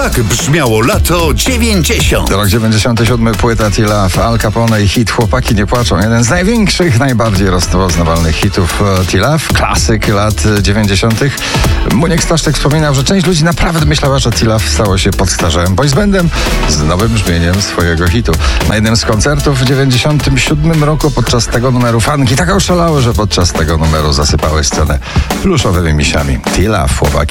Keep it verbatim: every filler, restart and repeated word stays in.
Tak brzmiało lato dziewięćdziesiąt. Rok dziewięćdziesiąty siódmy, płyta T-Love, Al Capone i hit Chłopaki nie płaczą. Jeden z największych, najbardziej rozpoznawalnych hitów T-Love, klasyk lat dziewięćdziesiątych. Muniek Staszczyk wspominał, że część ludzi naprawdę myślała, że T-Love stało się podstarzałym boysbandem z nowym brzmieniem swojego hitu. Na jednym z koncertów w dziewięćdziesiątym siódmym roku podczas tego numeru fanki tak oszalały, że podczas tego numeru zasypały scenę pluszowymi misiami. T-Love, Chłopaki